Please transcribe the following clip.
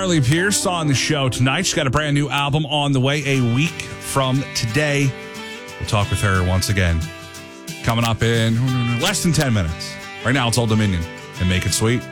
Carly Pierce on the show tonight. She's got a brand new album on the way a week from today. We'll talk with her once again. Coming up in less than 10 minutes. Right now, it's Old Dominion and Make It Sweet.